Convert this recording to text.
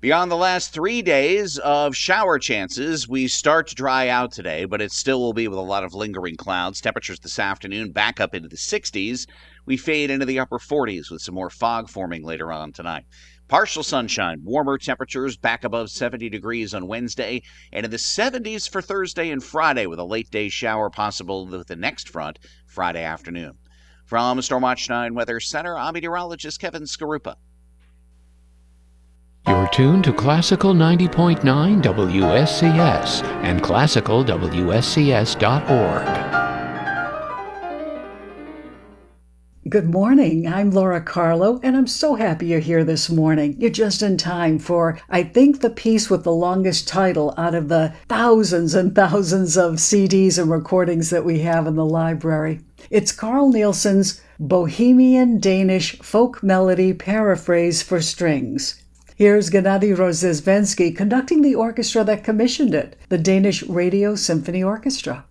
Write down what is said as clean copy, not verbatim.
Beyond the last 3 days of shower chances, we start to dry out today, but it still will be with a lot of lingering clouds. Temperatures this afternoon back up into the 60s. We fade into the upper 40s with some more fog forming later on tonight. Partial sunshine, warmer temperatures back above 70 degrees on Wednesday, and in the 70s for Thursday and Friday with a late day shower possible with the next front Friday afternoon. From Stormwatch 9 Weather Center, I'm meteorologist Kevin Skarupa. You're tuned to Classical 90.9 WSCS and classicalwscs.org. Good morning. I'm Laura Carlo, and I'm so happy you're here this morning. You're just in time for, I think, the piece with the longest title out of the thousands and thousands of CDs and recordings that we have in the library. It's Carl Nielsen's Bohemian Danish Folk Melody Paraphrase for Strings. Here's Gennady Rozhesvensky conducting the orchestra that commissioned it, the Danish Radio Symphony Orchestra.